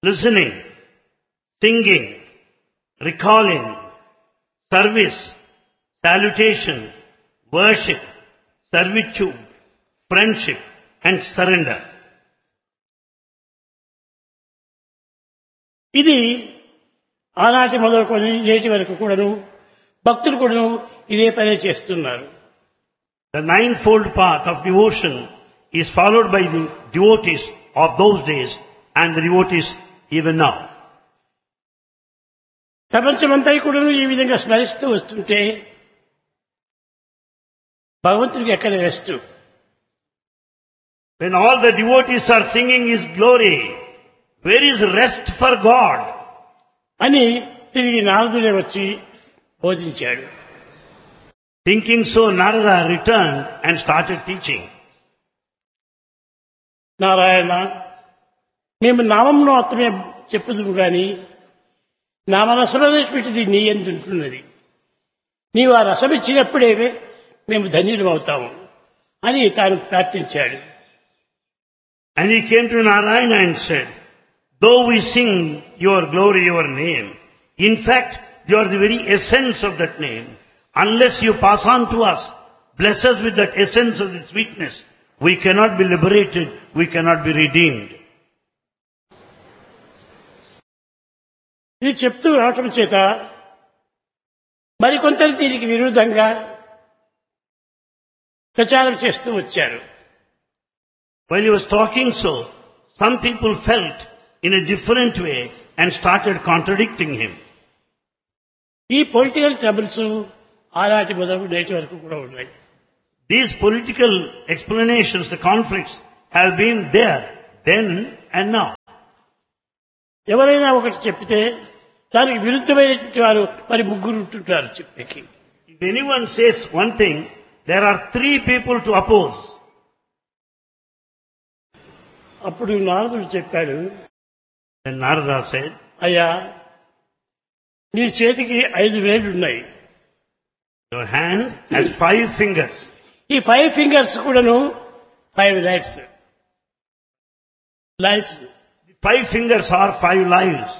listening, singing, recalling, service, salutation, worship, servitude, friendship and surrender. ఇది ఆనాటి మొదలుకొని నేటి వరకు కూడాను భక్తులు కూడాను ఇదే పనే చేస్తున్నారు. The ninefold path of devotion is followed by the devotees of those days and the devotees even now. ప్రపంచమంతా కూడాను ఈ విధంగా స్మరిస్తూ వస్తుంటే భగవంతుడికి ఎక్కడ rest? When all the devotees are singing His glory, where is rest for God? అని తిరిగి నారదుడే వచ్చి బోధించాడు. Thinking so, Narada returned and started teaching. Narayana, మేము నామంను మాత్రమే చెప్పుదుము గాని నామరసమైనటువంటిది నీ యందు ఉంటున్నది. నీవు ఆ రసం ఇచ్చినప్పుడే మేము ధన్యులమవుతాము అని తాను ప్రార్థించాడు. And he came to Narayana and said, though we sing your glory, your name, in fact, you are the very essence of that name. Unless you pass on to us, bless us with that essence of the sweetness, we cannot be liberated, we cannot be redeemed. ఇది చెప్తూ రావటం చేత మరికొంతరు దీనికి విరుద్ధంగా ప్రచారం చేస్తూ వచ్చారు. While he was talking so, some people felt in a different way and started contradicting him. ఈ పొలిటికల్ ట్రబుల్స్ ఆనాటి మొదలు నేటి వరకు కూడా ఉన్నాయి. These political explanations, the conflicts, have been there then and now. ఎవరైనా ఒకటి చెప్పితే దానికి విరుద్ధమైనటువంటి వారు మరి ముగ్గురు ఉంటుంటారు చెప్పేకి. If anyone says one thing, there are three people to oppose. అప్పుడు నారదుడు చెప్పాడు, Then Narada said, అయ్యా నీ చేతికి 5 వేళ్లు ఉన్నాయి. your hand has 5 fingers. ఈ 5 ఫింగర్స్ కూడాను 5 lifes. The 5 fingers are 5 lives.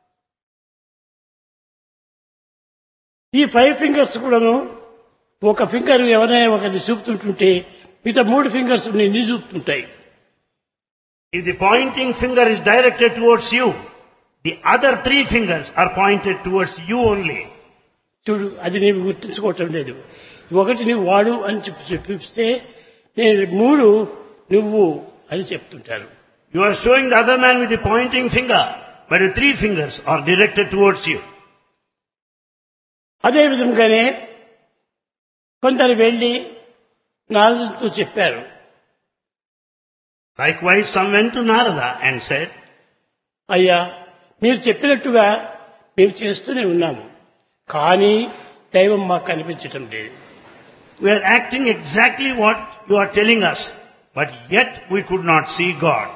ఈ 5 ఫింగర్స్ కూడాను ఒక ఫింగర్ ఎవరైనా ఒకరిని చూపుతుంటుంటే మిగతా 3 ఫింగర్స్ నిన్ను చూపుతుంటాయి. If the pointing finger is directed towards you, the other 3 fingers are pointed towards you only. చూడు, అది నీవు గుర్తించుకోవటం లేదు. ఒకటి నువ్వు వాడు అని చెప్పిస్తే నేను 3 నువ్వు అని చెప్తుంటారు. You are showing the other man with the pointing finger, but the 3 fingers are directed towards you. అదే విధంగానే కొందరు వెళ్ళి నారదుడితో చెప్పారు. Likewise, some went to Narada and said, అయ్యా మీరు చెప్పినట్టుగా మేము చేస్తూనే ఉన్నాము, కానీ దైవం మాకు కనిపించటం లేదు. we are acting exactly what you are telling us, but yet we could not see God.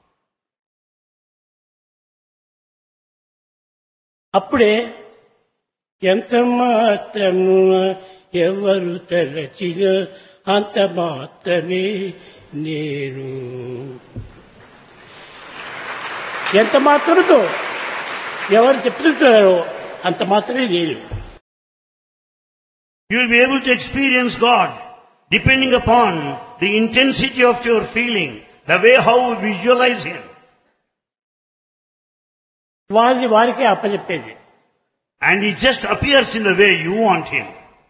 అప్పుడే ఎంత మాత్రము ఎవరు తలచిన అంత మాత్రమే నేను, ఎంత మాత్రముతో ఎవరు చెప్తుంటారో అంత మాత్రమే నేను. You will be able to experience God depending upon the intensity of your feeling, the way how you visualize Him. వారిని వారికే అప్పచెప్పేది. And He just appears in the way you want Him.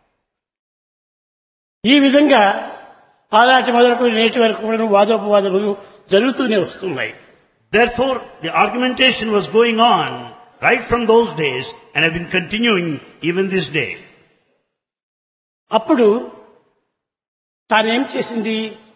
ఈ విధంగా ఆనాటి మొదలుకు నేటి వరకు కూడా వాదోపవాదములు జరుగుతూనే వస్తున్నాయి. Therefore, the argumentation was going on right from those days and have been continuing even this day. అప్పుడు తానేం చేసింది,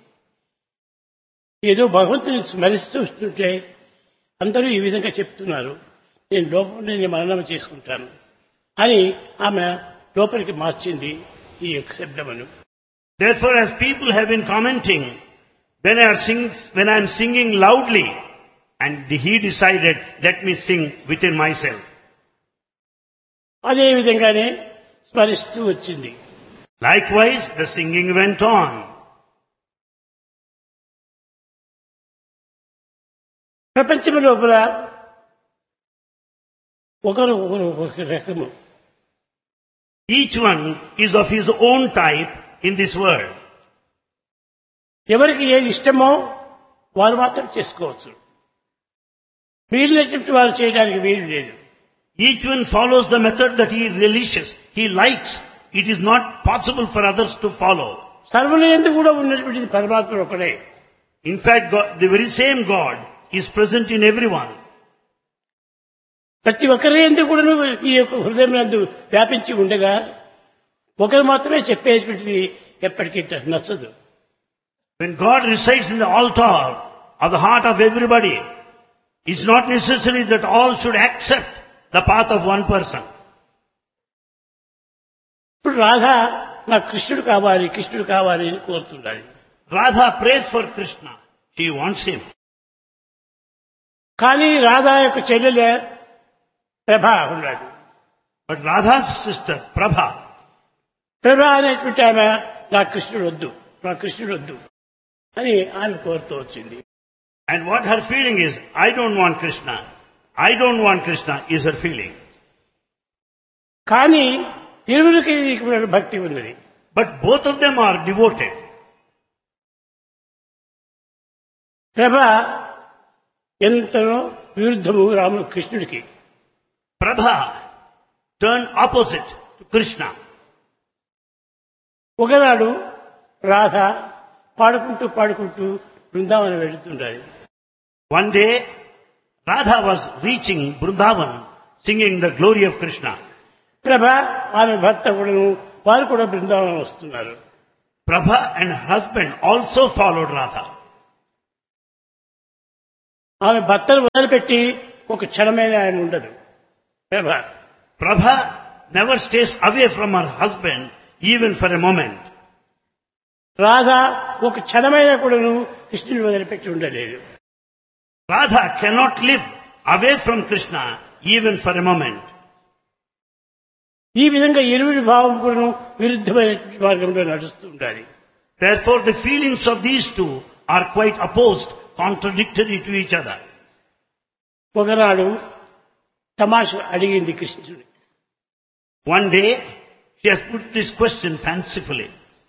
ఏదో భగవంతుని స్మరిస్తూ వస్తుంటే అందరూ ఈ విధంగా చెప్తున్నారు, నేను లోపల మననం చేసుకుంటాను అని ఆమె లోపలికి మార్చింది ఈ యొక్క శబ్దమును. Therefore, as people have been commenting, when I am singing loudly, and he decided, let me sing within myself. అదే విధంగానే స్మరిస్తూ వచ్చింది. Likewise, the singing went on. ప్రపంచం లోపల ఒకరు ఒకరు ఒక రకము. Each one is of his own type in this world. ఎవరికి ఏది ఇష్టమో వారు మాత్రం చేసుకోవచ్చు. వీళ్ళటువంటి వారు చేయడానికి వీలు లేదు. Each one follows the method that he relishes, he likes. It is not possible for others to follow. సర్వులందు కూడా ఉన్నటువంటి పరమాత్మ ఒకడే. In fact, God, the very same God is present in everyone. ప్రతి ఒక్కరి యందు కూడా ఈ యొక్క హృదయం నందు వ్యాపించి ఉండగా ఒకరు మాత్రమే చెప్పేటువంటిది ఎప్పటికీ నచ్చదు. When God resides in the altar of the heart of everybody, it's not necessary that all should accept the path of one person. ఇప్పుడు రాధ నాకు కృష్ణుడు కావాలి కృష్ణుడు కావాలి అని కోరుతుండాలి. Radha prays for Krishna. She wants him. కానీ రాధ యొక్క చెల్లెలే ప్రభ ఉన్నాడు. But Radha's sister, Prabha, ప్రభ అనేటువంటి ఆమె నా కృష్ణుడు వద్దు నా కృష్ణుడు వద్దు అని ఆమె కోరుతూ వచ్చింది. and what her feeling is, I don't want Krishna. I don't want Krishna is her feeling. కానీ ఇరువురికి భక్తి ఉన్నది. But both of them are devoted. ప్రభ ఎంతనో విరుద్ధము రాముడు కృష్ణుడికి. Prabha turned opposite to Krishna. ఒకనాడు రాధ పాడుకుంటూ పాడుకుంటూ Brindavanam వెళుతుండాలి. One day, Radha was reaching Vrindavan singing the glory of Krishna. ప్రభ ఆమె భర్త కూడాను వారు కూడా బృందావనం వస్తున్నారు. Prabha and her husband also followed Radha. ఆమె భర్తను వదిలిపెట్టి ఒక క్షణమైన ఆయన ఉండదు. Prabha never stays away from her husband even for a moment. Radha ఒక క్షణమైన కూడాను కృష్ణుని వదిలిపెట్టి ఉండలేదు. Radha cannot live away from Krishna even for a moment. ఈ విధంగా ఇరువురి భావం కూడాను విరుద్ధమైన మార్గంలో నడుస్తూ ఉండాలి. Therefore the feelings of these two are quite opposed, contradictory to each other. ఒకనాడు తమాష అడిగింది కృష్ణుడు. One day she has put this question fancifully.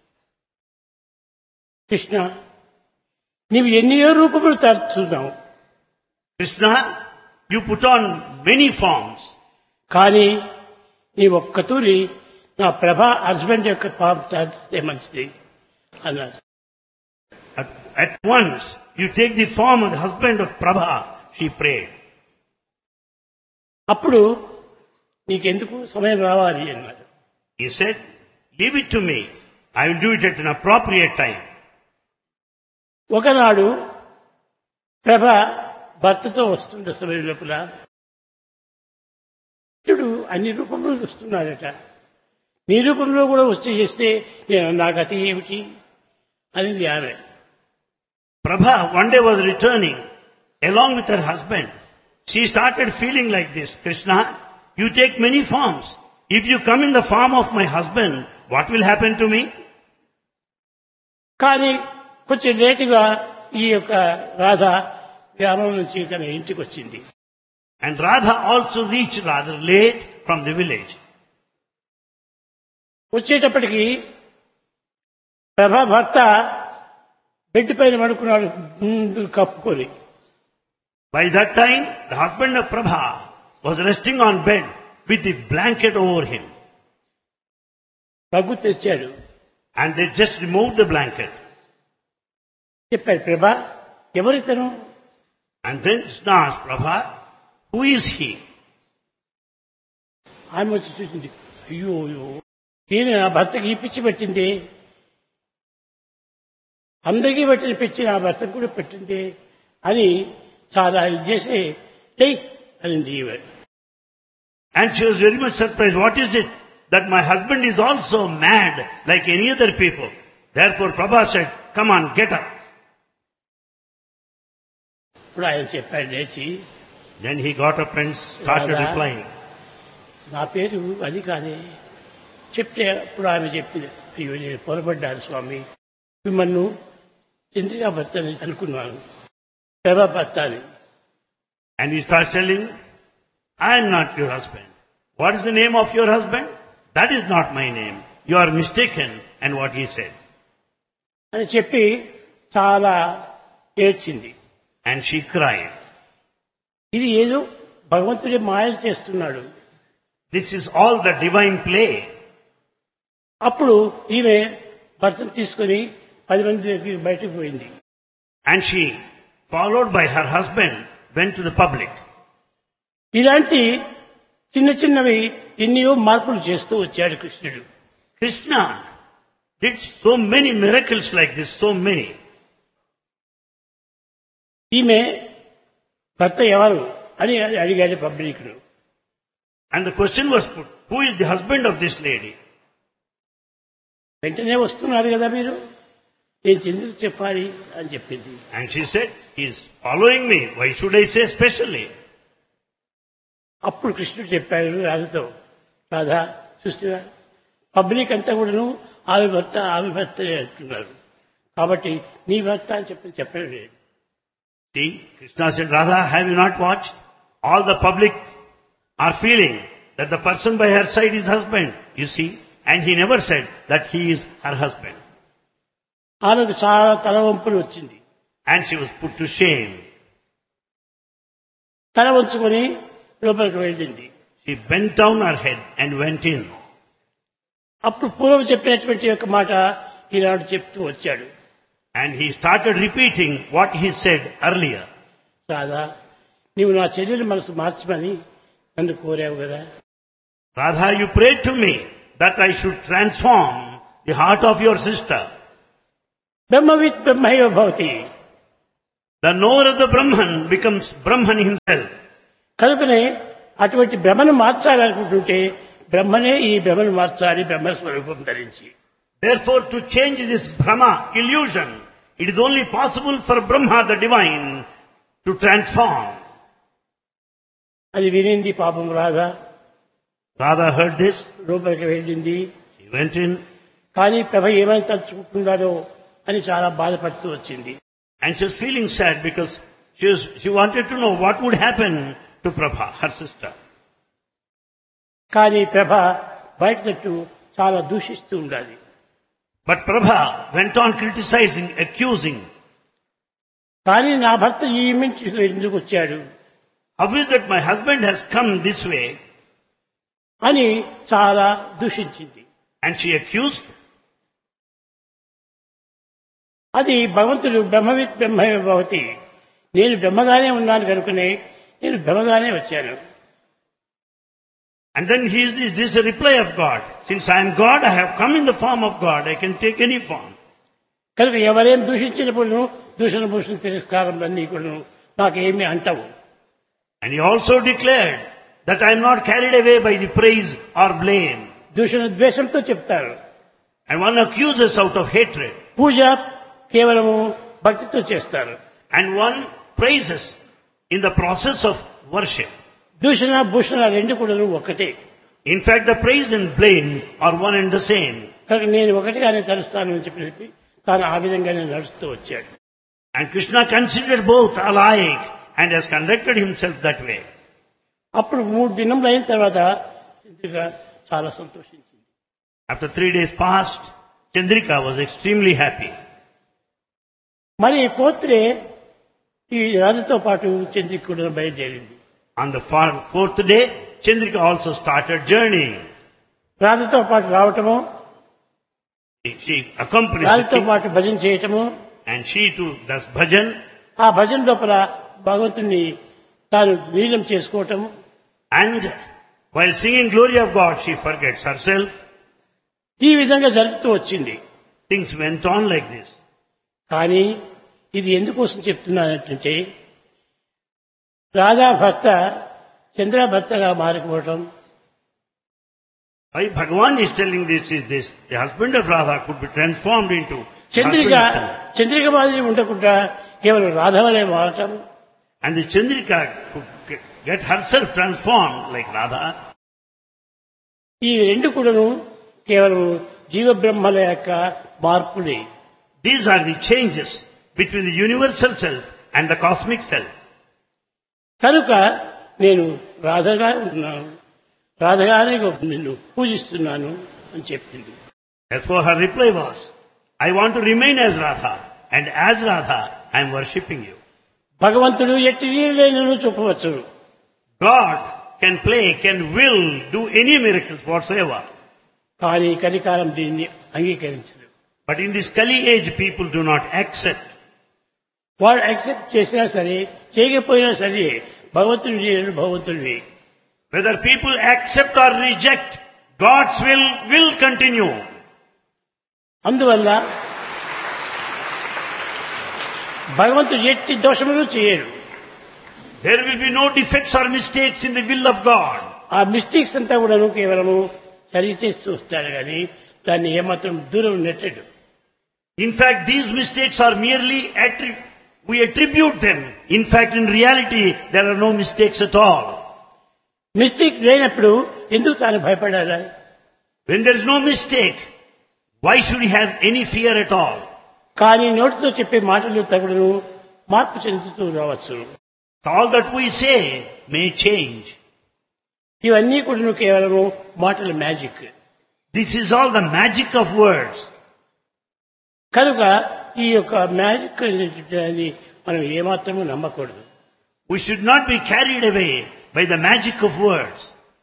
Krishna, నీవు ఎన్నో రూపములు తరుచున్నావు. Krishna, you put on many forms. కానీ నీ ఒక్కతూరి నా ప్రభా హస్బెండ్ యొక్క పాపం తాగితే మంచిది అన్నాడు. At once you take the form of the husband of Prabha, she prayed. అప్పుడు నీకెందుకు సమయం రావాలి అన్నాడు. He said, leave it to me. I will do it at an appropriate time. ఒకనాడు ప్రభ భర్తతో వస్తుండే సమయం లోపల ఇతడు అన్ని రూపంలో వస్తున్నాడట. నీ రూపంలో కూడా వచ్చి చేస్తే నా గతి ఏమిటి అనేది ఆమె. Prabha one day was returning along with her husband. She started feeling like this. Krishna, you take many forms. If you come in the form of my husband, what will happen to me? కానీ కొంచెం లేటుగా ఈ యొక్క రాధ గ్రామం నుంచి తన ఇంటికి వచ్చింది. And Radha also reached rather late from the village. వచ్చేటప్పటికి ప్రభా భర్త బెడ్ పైన పడుకున్నాడు ముందు కప్పుకొని. By that time, the husband of Prabha was resting on bed with the blanket over him. దగ్గు తెచ్చాడు. And they just removed the blanket. చెప్పాడు, ప్రభా ఎవరితను? And then Krishna asked Prabha, who is he? ఆమె వచ్చి చూసింది. అయ్యో అయ్యో, నేను నా భర్తకి ఈ పిచ్చి పెట్టింది, అందరికీ పెట్టిన పిచ్చి నా భర్తకు కూడా పెట్టింది అని చాలా ఇది చేసి అనింది ఈమె. And she was very much surprised. What is it? That my husband is also mad like any other people. Therefore Prabha said, come on, get up. ఇప్పుడు ఆయన చెప్పాడు లేచి. Then he got up and started replying. నా పేరు అది కాదే చెప్తే అప్పుడు ఆమె చెప్పింది, అయ్యో నేను పొరపడ్డాను స్వామి, మిమ్మల్ని చంద్రికా భర్త అని అనుకున్నాను, ప్రభా భర్త అని. And he starts telling, I am not your husband. What is the name of your husband? That is not my name. You are mistaken. And what he said. అని చెప్పి చాలా ఏడ్చింది. And she cried. ఇది ఏదో భగవంతుడి మాయలు చేస్తున్నాడు. This is all the divine play. అప్పుడు ఈమె భర్తను తీసుకుని 10 మంది దగ్గరికి బయటకు పోయింది. And she, followed by her husband, went to the public. ఇలాంటి చిన్న చిన్నవి ఎన్నో మార్పులు చేస్తూ వచ్చాడు కృష్ణుడు. Krishna did so many miracles like this, so many. ఈమె భర్త ఎవరు అని అడిగాడు public. And the question was put, who is the husband of this lady? వెంటనే వస్తున్నారు కదా మీరు, నేను ఎందుకు చెప్పాలి అని చెప్పింది. And she said, he is following me. Why should I say specially? అప్పుడు కృష్ణుడు చెప్పాడు రాధతో, రాధా చూస్తున్నా పబ్లిక్ అంతా కూడాను ఆమె భర్త అంటున్నారు, కాబట్టి నీ భర్త అని చెప్పడం లేదు. See, Krishna said, Radha, have you not watched? All the public are feeling that the person by her side is husband, you see. And he never said that he is her husband. ఆమెకు చాలా తలవంపులు వచ్చింది. And she was put to shame. తల వంచుకొని లోపలికి వెళ్ళింది. She bent down her head and went in. అప్పుడు పూర్వం చెప్పినటువంటి యొక్క మాట ఈనాడు చెప్తూ వచ్చాడు. And he started repeating what he said earlier. Radha, నీవు నా చెల్లెలి మనసు మార్చమని నన్ను కోరావు కదా. Radha, you prayed to me that I should transform the heart of your sister. బ్రహ్మవిత్ బ్రహ్మైవ Bhavati. The knower of the Brahman becomes Brahman himself. కనుకనే అటువంటి బ్రహ్మను మార్చాలనుకుంటుంటే బ్రహ్మనే ఈ బ్రహ్మను మార్చాలి, బ్రహ్మస్వరూపం ధరించి. Therefore, to change this Brahma illusion, it is only possible for Brahma, the divine, to transform. అది వినింది పాపం Radha. Radha heard this. లోపలికి వెళ్ళింది. She went in. కానీ ప్రభ ఏమని తలుచుకుంటున్నారో అని చాలా బాధపడుతూ వచ్చింది. And she was feeling sad because she wanted to know what would happen to Prabha, her sister. కానీ ప్రభ బయటకు చాలా దూషిస్తూ ఉండాలి. But Prabha went on criticizing, accusing. కానీ నా భర్త ఈ ఇంటికి ఎందుకు వచ్చాడు, How is that my husband has come this way? అని చాలా దూషించింది. And she accused. అది భగవంతుడు బ్రహ్మవిత్ బ్రహ్మైవ భవతి. నేను బ్రహ్మగానే ఉన్నాను కనుకనే నేను బ్రహ్మగానే వచ్చాను. And then this is a reply of God. Since I am God, I have come in the form of God. I can take any form. కనుక ఎవరేం దూషించినప్పుడు దూషణ భూషణ తిరస్కారం అన్నీ కూడా నాకేమీ అంటవు. And he also declared that I am not carried away by the praise or blame. దూషణ ద్వేషంతో చెప్తారు. And one accuses out of hatred. పూజ కేవలము భక్తితో చేస్తారు. And one praises in the process of worship. దూషణ భూషణ రెండు కూడా ఒకటే. In fact, the praise and blame are one and the same. కనుక నేను ఒకటిగానే తలుస్తాను అని చెప్పి తాను ఆ విధంగానే నడుస్తూ వచ్చాడు. And Krishna considered both alike and has conducted himself that way. అప్పుడు 3 దినములు అయిన తర్వాత చంద్రిక చాలా సంతోషించింది. After 3 days passed, Chandrika was extremely happy. మరి 4th డే ఈ రాధతో పాటు చంద్రిక కూడా బయలుదేరింది. On the 4th day, Chandrika also started journeying. రాధతో పాటు రావటము, She accompanies రాధతో the పాటు భజన చేయటము, and she too does bhajan. ఆ భజన లోపల భగవంతుని తాను లీనం చేసుకోవటం, And while singing glory of God, she forgets herself. ఈ విధంగా జరుగుతూ వచ్చింది. Things went on like this. కానీ ఇది ఎందుకోసం చెప్తున్నానంటే రాధా భర్త చంద్ర భర్తగా మారిపోవటం, Why Bhagavan is telling this is this. The husband of Radha could be transformed into Chandrika husband of Chandrika. Chandrika మాదిరి ఉండకుండా కేవలం రాధవలే మారటం, And the Chandrika could get herself transformed like Radha. ఈ రెండు కూడాను కేవలం జీవ బ్రహ్మల యొక్క మార్పులే. These are the changes between the universal self and the cosmic self. కనుక నేను రాధగా ఉంటున్నాను, రాధగానే నిన్ను పూజిస్తున్నాను అని చెప్పింది. Therefore her reply was, I want to remain as Radha, and as Radha I am worshipping you. భగవంతుడు ఎట్టి లీలలను చూపవచ్చు, God can play, can will, do any miracles whatsoever. కానీ కలికాలం దీన్ని అంగీకరించదు. But in this Kali age people do not accept. వాడు accept చేసినా సరే చేయకపోయినా సరే భగవంతుడి లీలలు భగవంతుడివి. Whether people accept or reject, God's will continue. అందువల్ల భగవంతుడు ఎట్టి దోషములు చేయడు. There will be no defects or mistakes in the will of God. ఆ మిస్టేక్స్ అంతా కూడాను కేవలము సరిచేస్తూ వస్తాడు కానీ దాన్ని ఏమాత్రం దూరం నెట్టడు. In fact, these mistakes are merely we attribute them. In fact, in reality, there are no mistakes at all. Mistake లేనప్పుడు ఎందుకు తాను భయపడాలి? When there is no mistake, why should he have any fear at all? కానీ నోటితో చెప్పే మాటలు తగుడును మార్పు చెందుతూ రావచ్చు. All that we say may change. ఇవన్నీ కూడా కేవలము మాటల magic. This is all the magic of words. కనుక ఈ యొక్క మ్యాజిక్ అనేది మనం ఏమాత్రము నమ్మకూడదు. We should not be carried away by the magic of words.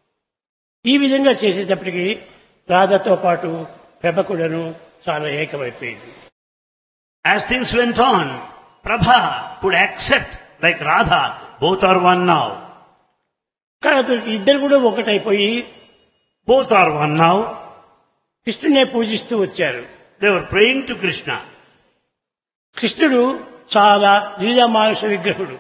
ఈ విధంగా చేసేటప్పటికి రాధతో పాటు ప్రభ కూడాను చాలా ఏకమైపోయింది. As things went on, Prabha could accept like Radha, both are one now. కాబట్టి ఇద్దరు కూడా ఒకటైపోయి Both are one now. కృష్ణునే పూజిస్తూ వచ్చారు. They were praying to Krishna. కృష్ణుడు చాలా లీలామానుష విగ్రహుడు.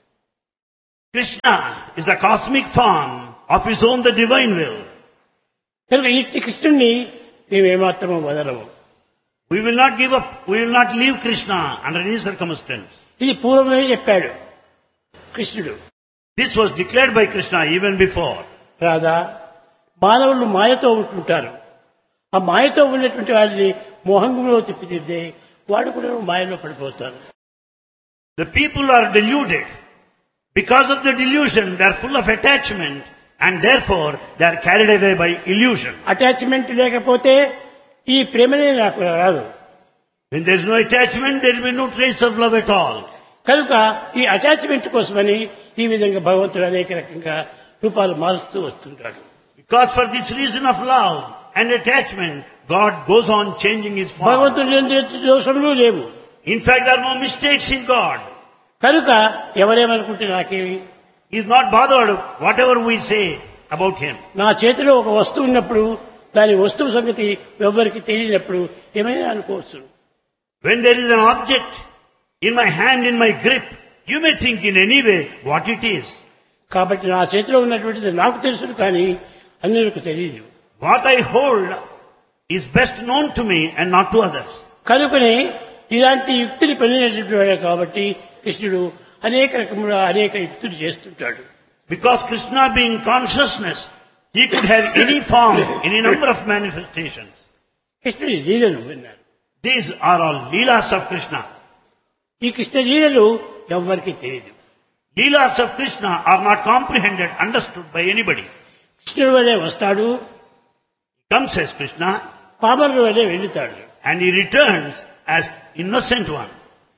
Krishna is the cosmic form of his own, the divine will. కనుక ఇట్టి కృష్ణుణ్ణి మేమేమాత్రము వదలము. We will not give up. We will not leave Krishna under any circumstance. ఇది పూర్వమే చెప్పాడు కృష్ణుడు. This was declared by Krishna even before. Radha, మానవులు మాయతో ఉంటుంటారు. ఆ మాయతో ఉన్నటువంటి వారిని మోహంలో తిప్పిదిద్దే వాడు కూడా మాయలో పడిపోతారు. The people are deluded. Because of the delusion, they are full of attachment and therefore they are carried away by illusion. Attachment లేకపోతే ఈ ప్రేమనే నాకు రాదు. When there is no attachment, there will be no trace of love at all. కనుక ఈ attachment కోసమని ఈ విధంగా భగవంతుడు అనేక రకంగా రూపాలు మారుస్తూ వస్తుంటాడు. Because for this reason of love and attachment, God goes on changing his form. భగవంతుడు ఎట్టి దోషములు లేవు. In fact, there are no mistakes in God. కనుక ఎవరేమనుకుంటే నాకేమి, He is not bothered whatever we say about him. నా చేతిలో ఒక వస్తువు ఉన్నప్పుడు దాని వస్తువు సంగతి ఎవరికి తెలియనప్పుడు ఏమైనా అనుకోవచ్చు. When there is an object in my hand, in my grip, you may think in any way what it is. కాబట్టి నా చేతిలో ఉన్నటువంటిది నాకు తెలుసు కానీ అన్యులకు తెలియదు. What I hold is best known to me and not to others. కనుకనే ఇలాంటి యుక్తిని పనినటువంటి వాడే కాబట్టి కృష్ణుడు అనేక రకముగా అనేక యుక్తులు చేస్తుంటాడు. Because Krishna being consciousness, he could have any form, any number of manifestations. కృష్ణుడి లీలలు విన్నారు. These are all Leelas of Krishna. ఈ కృష్ణ లీలలు ఎవ్వరికీ తెలియదు. Leelas of Krishna are not comprehended, understood by anybody. కృష్ణుడి వల్లే వస్తాడు, Comes as Krishna పామరుడు వల్లే వెళ్తాడు. and he returns as innocent one.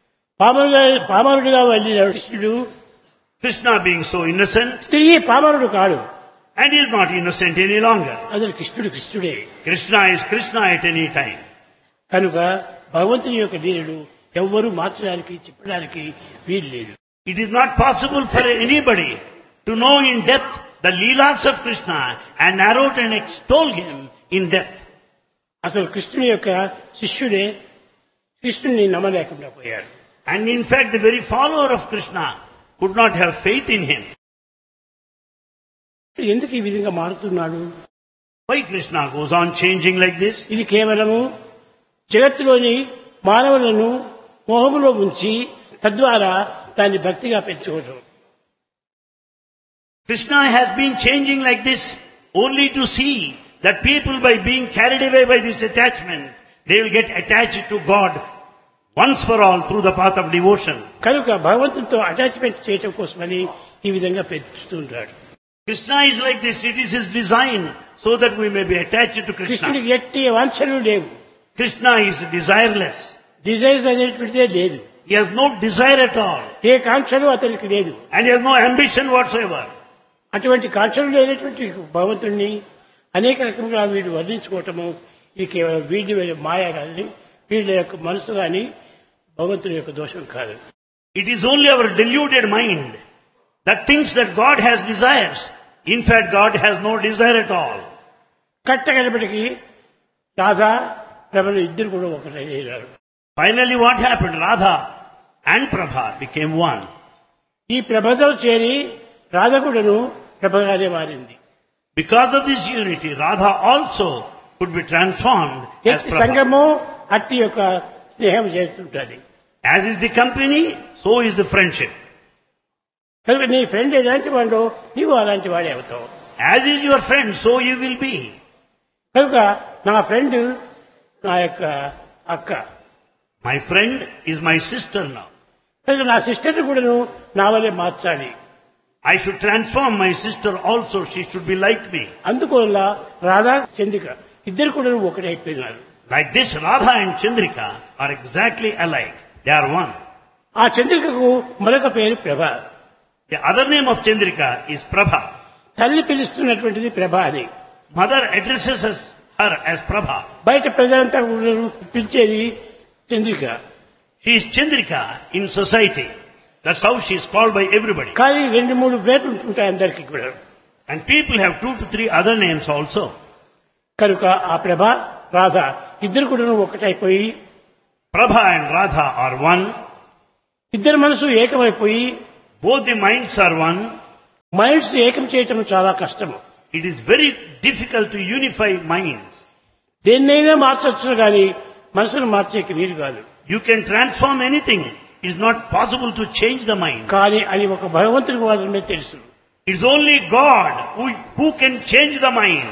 పామరుడుగా వెళ్ళిన కృష్ణుడు Krishna being so innocent, తిరిగి పామరుడు కాడు. and he is not innocent any longer. అసలు కృష్ణుడు కృష్ణుడే. Krishna is Krishna at any time. కనుక భగవంతుని యొక్క లీలలు ఎవ్వరూ మార్చడానికి చెప్పడానికి వీలు లేదు. It is not possible for anybody to know in depth the Leelas of Krishna and narrate and extol him in depth. అసలు కృష్ణుని యొక్క శిష్యుడే కృష్ణుని నమ్మలేకుండా పోయాడు. And in fact, the very follower of Krishna could not have faith in him. ఎందుకు ఈ విధంగా మారుతున్నాడు? Why Krishna goes on changing like this? ఇది కేవలము జగత్తులోని మానవులను మోహములో ఉంచి తద్వారా దాన్ని భక్తిగా పెంచుకోవడం. Krishna has been changing like this only to see that people, by being carried away by this attachment, they will get attached to God once for all through the path of devotion. కనుక భగవంతునితో attachment చేయటం కోసమని ఈ విధంగా పెంచుతుంటాడు. Krishna is like this. It is his design so that we may be attached to Krishna. కృష్ణుడికి ఎట్టి వాంఛలు లేవు. Krishna is desireless. Desires అనేటువంటిదే లేదు. He has no desire at all. ఏ కాంక్షలు అతనికి లేదు. And he has no ambition whatsoever. అటువంటి కాంక్షలు లేనటువంటి భగవంతుణ్ణి అనేక రకములుగా వీడు వర్ణించుకోవటము ఇది కేవలం వీడి మాయ కానీ వీళ్ళ యొక్క మనసు కానీ భగవంతుని యొక్క దోషం కాదు. It is only our deluded mind that thinks that God has desires. In fact, God has no desire at all. కట్టగడపటికి Radha ప్రభలు ఇద్దరు కూడా ఒకటయ్యారు. Finally, what happened? Radha and Prabha became one. ఈ ప్రభతో చేరి రాధ కూడాను ప్రభగానే మారింది. Because of this unity, Radha also could be transformed as ఎట్టి Prabha. సంఘము అట్టి యొక్క స్నేహం చేస్తుంటుంది. As is the company, so is the friendship. కనుక నీ ఫ్రెండ్ ఎలాంటి వాడు నీవు అలాంటి వాడే అవుతావు. As is your friend, so you will be. కనుక నా ఫ్రెండ్ నా యొక్క అక్క, My friend is my sister now. కనుక నా సిస్టర్ని కూడాను నా వల్లే మార్చాలి. I should transform my sister also. She should be like me. అందువల్ల రాధా చంద్రిక ఇద్దరు కూడా ఒకటైపోయినారు. Like this, Radha and Chandrika are exactly alike. They are one. ఆ చంద్రికకు మరొక పేరు ప్రభ. The other name of Chandrika is Prabha. తల్లి పిలుస్తున్నటువంటిది ప్రభ అని. Mother addresses her as Prabha. బయట ప్రజలంతా కూడా పిలిచేది Chandrika. She is Chandrika in society. That's how she is called by everybody. కానీ 2-3 పేర్లు ఉంటుంటాయి అందరికీ కూడా. And people have 2 to 3 other names also. కనుక ఆ ప్రభ రాధ ఇద్దరు కూడా ఒకటైపోయి Prabha and Radha are one. ఇద్దరు మనసు ఏకమైపోయి Both the minds are one. Minds ఏకం చేయటం చాలా కష్టము. It is very difficult to unify minds. దేన్నైనా మార్చొచ్చు కానీ మనసును మార్చేకి వీలు కాదు. You can transform anything. It is not possible to change the mind. కానీ అది ఒక భగవంతుడికి మాత్రమే తెలుసు. It is only God who can change the mind.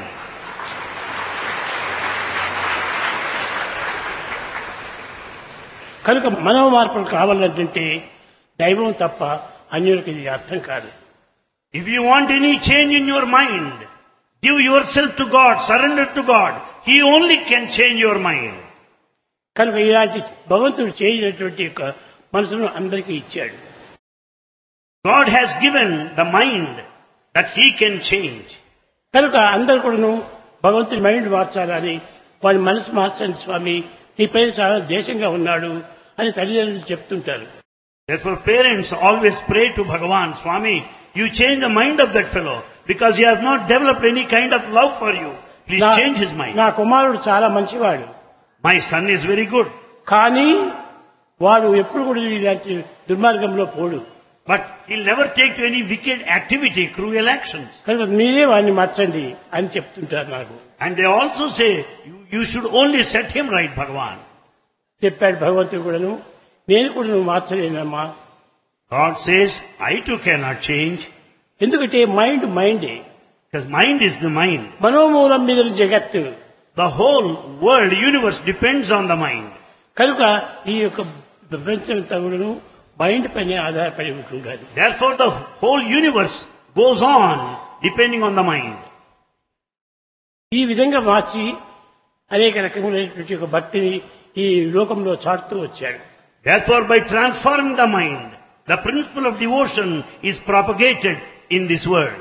కనుక మనో మార్పులు కావాలంటే దైవం తప్ప అన్యులకు ఇది అర్థం కాదు. If you want any change in your mind, give yourself to God, surrender to God. He only can change your mind. కనుక ఇలాంటి భగవంతుడు చేసినటువంటి యొక్క మనసును అందరికీ ఇచ్చాడు. God has given the mind that He can change. కనుక అందరు కూడాను భగవంతుడి మైండ్ మార్చాలని వాడి మనసు మార్చండి స్వామి, నీ పైన చాలా దేశంగా ఉన్నాడు అని తల్లిదండ్రులు చెప్తుంటారు. Therefore parents always pray to Bhagavan, Swami, you change the mind of that fellow because he has not developed any kind of love for you. Please change his mind. నా కుమారుడు చాలా మంచివాడు, My son is very good. కానీ వాడు ఎప్పుడు కూడా ఇలాంటి దుర్మార్గంలో పోడు. But he'll never take to any wicked activity, cruel actions. కనుక మీరే వాడిని మార్చండి అని చెప్తుంటారు నాకు. And they also say, you should only set him right, Bhagavan. చెప్పాడు భగవంతుడు కూడాను, నేను కూడా నువ్వు మార్చలేనమ్మా. God says, I too cannot change. ఎందుకంటే మైండే. Because mind is the mind. మనోమూలం మీద జగత్తు. The whole world, universe depends on the mind. కనుక ఈ యొక్క ప్రపంచమంతా కూడాను మైండ్ పైన ఆధారపడి ఉంటుండాలి. Therefore the whole universe goes on depending on the mind. ఈ విధంగా మార్చి అనేక రకములైనటువంటి ఒక భక్తిని ఈ లోకంలో చాటుతూ వచ్చాడు. Therefore by transforming the mind, the principle of devotion is propagated in this world.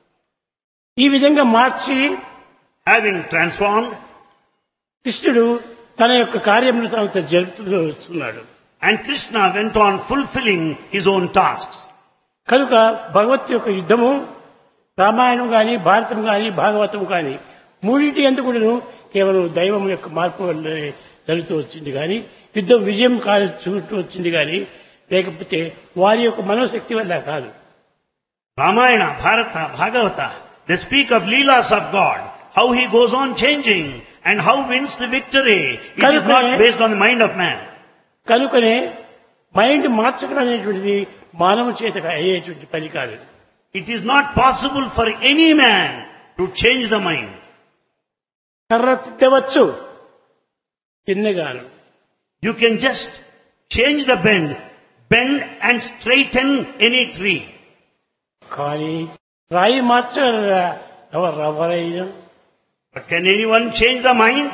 ఈ విధంగా మార్చి Having transformed, కృష్ణుడు తన యొక్క కార్యములు తాను జరుపుతూ వస్తున్నాడు. and Krishna went on fulfilling his own tasks. కనుక భగవత్ యొక్క యుద్ధము రామాయణం గాని భారతం గాని భాగవతం గాని మూడింటి ఎందుకు కూడాను కేవలం దైవం యొక్క మార్పు వల్లనే జరుగుతూ వచ్చింది కానీ యుద్ధం విజయం చూస్తూ వచ్చింది కానీ లేకపోతే వారి యొక్క మనోశక్తి వల్ల కాదు. Ramayana, Bharata, Bhagavata, they speak of Leelas of God, how he goes on changing and how wins the victory. It is not based on the mind of man. కనుకనే మైండ్ మార్చడం అనేటువంటిది మానవ చేత అయ్యేటువంటి పని కాదు. It is not possible for any man to change the mind. కర్ర తిట్టవచ్చు చిన్నగాను. You can just change the bend and straighten any tree. కానీ రాయి మార్చగలరా ఎవరైనా? But can anyone change the mind?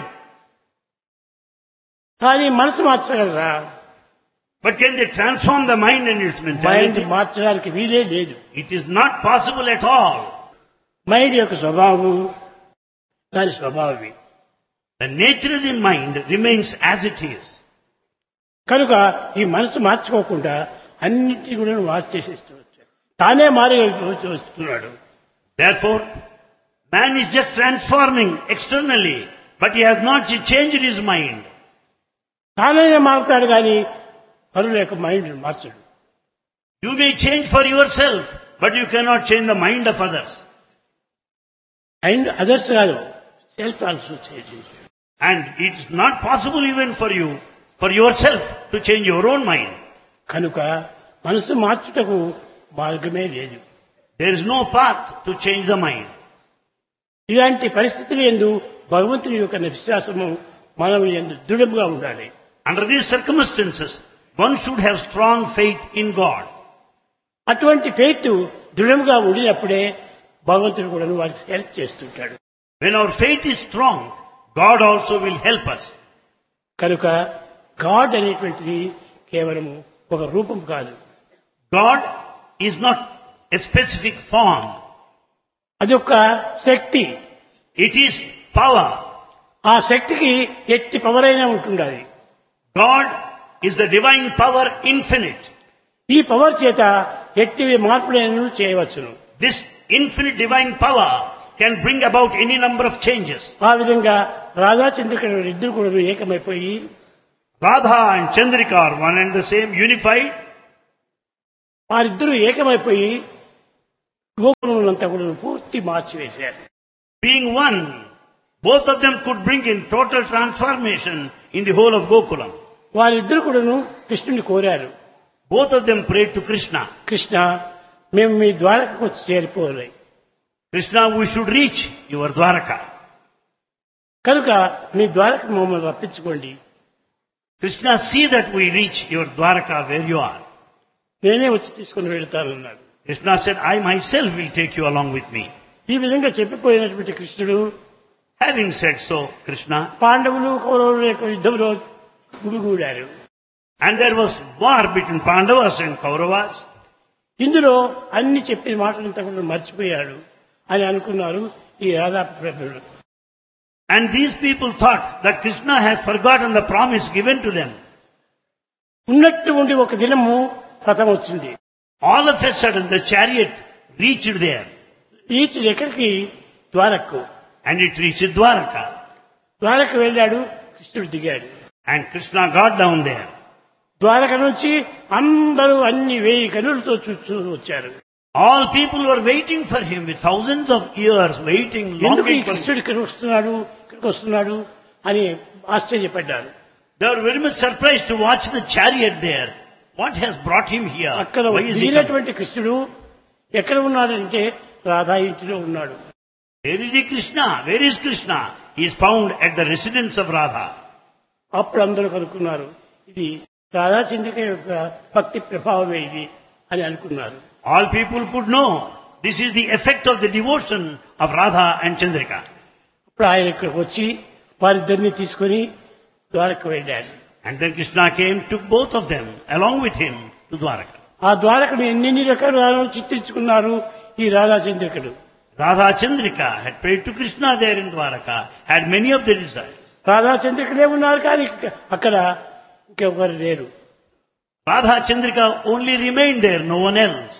కానీ మనసు మార్చగలరా? But can they transform the mind and its mind mentality? మార్చడానికి వీలే లేదు. It is not possible at all. Mind యొక్క స్వభావం దాని స్వభావమే. The nature of the mind remains as it is. కనుక ఈ మనసు మార్చుకోకుండా అన్నింటినీ కూడా మార్చేసేస్తూ వచ్చాడు. తానే మారి వస్తున్నాడు. Therefore, man is just transforming externally, but he has not changed his mind. తానైనా మారుతాడు కానీ పరుల యొక్క mind మార్చడు. You may change for yourself, but you cannot change the mind of others. And others కాదు, self also change. And it is not possible even for you, for yourself, to change your own mind. కనుక మనసు మార్చుటకు మార్గమే లేదు. There is no path to change the mind. ఇలాంటి పరిస్థితులు యందు భగవంతుని యొక్క విశ్వాసము మనం యందు దృఢంగా ఉండాలి. Under these circumstances, one should have strong faith in God. అటువంటి ఫెయిత్ దృఢంగా ఉండినప్పుడే భగవంతుడు కూడా వారికి హెల్ప్ చేస్తుంటాడు. When our faith is strong, God also will help us. కనుక గాడ్ అనేటువంటిది కేవలం ఒక రూపం కాదు. God is not a specific form. అదొక శక్తి. It is power. ఆ శక్తికి ఎట్టి పవర్ అయినా ఉంటుండాలి. God is the divine power infinite. ఈ పవర్ చేత ఎట్టి మార్పులను చేయవచ్చును. This infinite divine power can bring about any number of changes. ఆ విధంగా రాధా చంద్రికలు ఇద్దరు కూడా ఏకమైపోయి Radha and Chandrika are one and the same, unified. వారిద్దరూ ఏకమైపోయి గోకులములంతా కూడా పూర్తి మార్చివేశారు. Being one, both of them could bring in total transformation in the whole of Gokulam. వారిద్దరు కూడాను కృష్ణుని కోరారు. Both of them prayed to Krishna. Krishna, మేము మీ ద్వారకకు వచ్చి చేరిపోవాలి. Krishna, we should reach your Dwaraka. కనుక మీ ద్వారక మమ్మల్ని రప్పించుకోండి. Krishna, see that we reach your Dwaraka where you are. నేనే వచ్చి తీసుకుని వెళ్తానన్నాడు. Krishna said, I myself will take you along with me. ఈ విధంగా చెప్పిపోయినటువంటి కృష్ణుడు Having said so, Krishna, పాండవులు కౌరవుల యొక్క యుద్ధంలో గుడిగూడారు. and there was war between Pandavas and Kauravas. ఇందులో అన్ని చెప్పిన మాటలంతా కూడా మర్చిపోయాడు అని అనుకున్నారు ఈ రాధా ప్రభువులు. And these people thought that Krishna has forgotten the promise given to them. ఉన్నట్టు ఉండి ఒక దినము రథం వచ్చింది. All of a sudden the chariot reached there. ఈచి ఎక్కడికి? ద్వారకు. And it reached Dwaraka. ద్వారకు వెళ్ళాడు, కృష్ణుడు దిగాడు. And Krishna got down there. Dwaraka నుంచి అందరూ అన్ని 1000 కనులతో చూస్తూ వచ్చారు. All people were waiting for him with thousands of years waiting, ఎందుకు ఈ longing for him. కృష్ణుడు ఇక్కడికి వస్తున్నాడు అని ఆశ్చర్యపడ్డారు. They were very much surprised to watch the chariot there. What has brought him here? అక్కడ Why is he coming? దిగినటువంటి కృష్ణుడు ఎక్కడ ఉన్నాడంటే రాధా ఇంటిలో ఉన్నాడు. Where is he, Krishna? Where is Krishna? He is found at the residence of Radha. అప్పుడు అందరూ కనుక్కున్నారు, ఇది రాధా చంద్రిక యొక్క భక్తి ప్రభావమే ఇది అని అనుకున్నారు. All people could know this is the effect of the devotion of Radha and Chandrika. అప్పుడు ఆయన ఇక్కడికి వచ్చి వారిద్దరిని తీసుకొని ద్వారకు వెళ్ళాడు. And then Krishna came, took both of them along with him to Dwaraka. ఆ ద్వారకను ఎన్ని రకాలు చిత్రించుకున్నారు ఈ Radha చంద్రికలు. Radha Chandrika had prayed to Krishna there in Dwaraka, had many of the desires. Radha చంద్రికలే ఉన్నారు కానీ అక్కడ ఇంకెవరు లేరు. Radha Chandrika only remained there, no one else.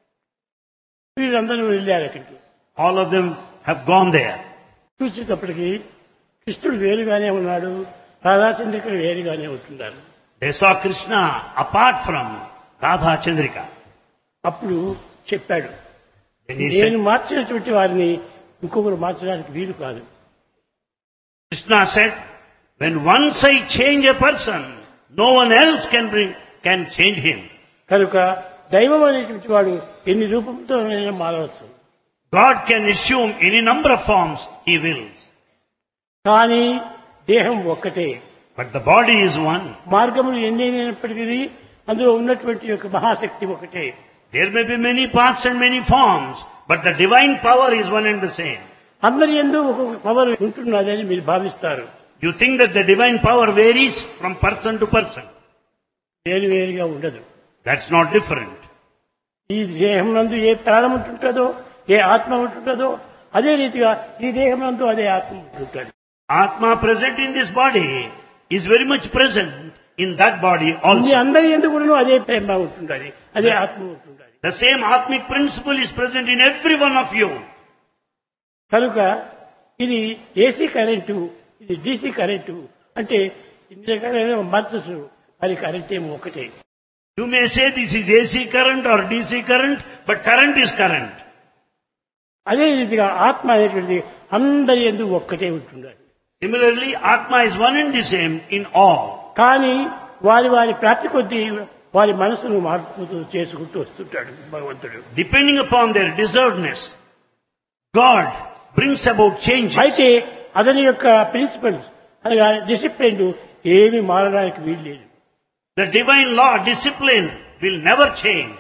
వీళ్ళందరూ వెళ్ళారు అక్కడికి. All of them have gone there. చూసేటప్పటికి కృష్ణుడు వేరుగానే ఉన్నాడు, రాధా చంద్రికలు వేరుగానే ఉంటున్నారు. They saw Krishna apart from Radha Chandrika. అప్పుడు చెప్పాడు, Then he నేను said, మార్చినటువంటి వారిని ఇంకొకరు మార్చడానికి వీలు కాదు. Krishna said, when once I change a person, no one else can change him. కనుక దైవం అనేటువంటి వాడు ఎన్ని రూపంతో మారవచ్చు. God can assume any number of forms he wills. కానీ దేహం ఒక్కటే. But the body is one. మార్గములు ఎన్నైనప్పటికీ అందులో ఉన్నటువంటి యొక్క మహాశక్తి ఒకటే. There may be many paths and many forms, but the divine power is one and the same. అందరి యందు ఒక్కొక్క పవర్ ఉంటున్నదని మీరు భావిస్తారు. You think that the divine power varies from person to person. వేరువేరుగా ఉండదు. That's not different. ఈ దేహం నందు ఏ ప్రాణం ఉంటుంటుందో, ఏ ఆత్మ ఉంటుంటుందో, అదే రీతిగా ఈ దేహం నందు అదే ఆత్మ ఉంటుంటుంది. Atma present in this body is very much present in that body me also. అందరి ఎందుకు కూడా అదే ప్రేమ ఉంటుంటుంది, అదే ఆత్మ ఉంటుంటుంది. The same atmic principle is present in every one of you. కనుక ఇది ఏసీ కరెంటు, ఇది డీసీ కరెంటు అంటే ఇన్ని రకాలైన మార్చచ్చు, అది కరెంట్ ఏమో ఒకటే. You may say this is AC current or DC current, but current is current. అదే రీతిగా ఆత్మ అనేటువంటిది అందరి యందు ఒక్కటే ఉంటుండాలి. Similarly, Atma is one and the same in all. కానీ వారి వారి ప్రాప్తి కొద్దీ వారి మనసును మార్పు చేసుకుంటూ వస్తుంటాడు భగవంతుడు. Depending upon their deservedness, God brings about changes. అయితే అతని యొక్క ప్రిన్సిపల్స్ అనగా డిసిప్లిన్ ఏమి మారడానికి వీలు లేదు. The divine law, discipline will never change.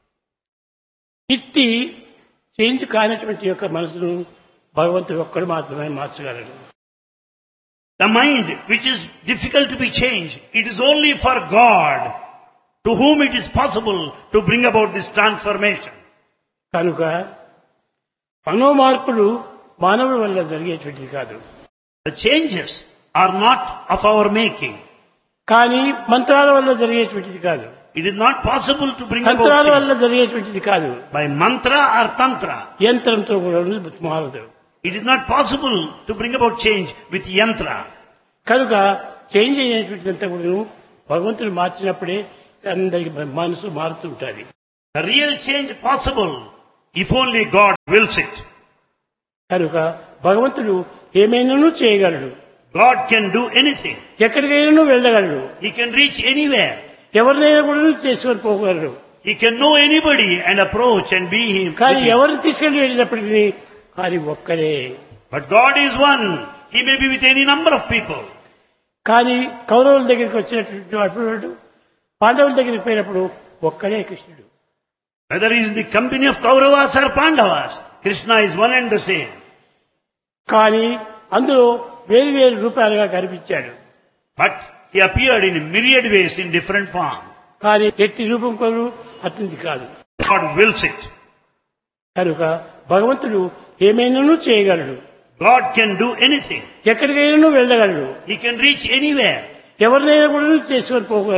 ఇట్టి చేంజ్ కానటువంటి యొక్క మనసును భగవంతుడు ఒక్కడు మాత్రమే మార్చగలడు. The mind which is difficult to be changed, it is only for God to whom it is possible to bring about this transformation. కనుక మనోమార్పులు మానవుల వల్ల జరిగేటువంటిది కాదు. The changes are not of our making. కానీ మంత్రాల వల్ల జరిగేటువంటిది కాదు. It is not possible to bring about తంత్రాల change వల్ల జరిగేటువంటిది కాదు. by mantra or tantra. యంత్రంతో కూడా మారదు. It is not possible to bring about change with yantra. కనుక చేంజ్ అయినటువంటిదంతా కూడా భగవంతుడు మార్చినప్పుడే అందరికి మనసు మారుతుంటుంది. The real change possible if only God wills it. కనుక భగవంతుడు ఏమైనాను చేయగలడు. God can do anything. ఎక్కడికైనా వెళ్ళగలడు. He can reach anywhere. ఎవరినైనా కూడా చేసుకొని పోగలడు. He can know anybody and approach and be him. కానీ with him. ఎవరిని తీసుకెళ్లి వెళ్ళినప్పటికీ అది ఒక్కడే. But God is one. He may be with any number of people. కానీ కౌరవుల దగ్గరికి వచ్చినటువంటి అప్పుడు పాండవుల దగ్గరికి పోయినప్పుడు ఒక్కడే కృష్ణుడు. Whether he is in the company of Kauravas or Pandavas, Krishna is one and the same. కానీ అందులో వేరు వేరు రూపాలుగా కనిపించాడు. But he appeared in myriad ways in different forms. కానీ ఎట్టి రూపం కొను అతనిది కాదు. God wills it. కనుక భగవంతుడు ఏమైనాను చేయగలడు. God can do anything. ఎక్కడికైనా వెళ్ళగలడు. He can reach anywhere. ఎవరినైనా కూడా చేసుకొని పోగలడు.